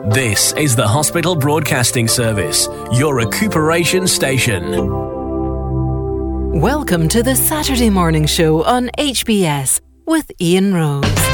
This is the Hospital Broadcasting Service, your recuperation station. Welcome to the Saturday morning show on HBS with Ian Rose.